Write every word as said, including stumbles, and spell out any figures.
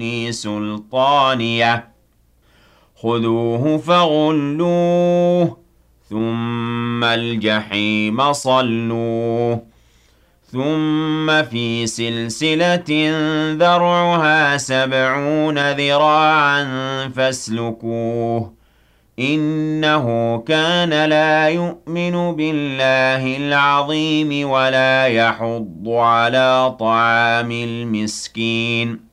سُلْطَانِيَهْ خُذُوهُ فَغُلُّوهُ ثُمَّ الْجَحِيمَ صَلُّوهُ ثُمَّ فِي سِلْسِلَةٍ ذَرْعُهَا سَبْعُونَ ذِرَاعًا فَاسْلُكُوهُ إِنَّهُ كَانَ لَا يُؤْمِنُ بِاللَّهِ الْعَظِيمِ وَلَا يَحُضُّ عَلَىٰ طَعَامِ الْمِسْكِينِ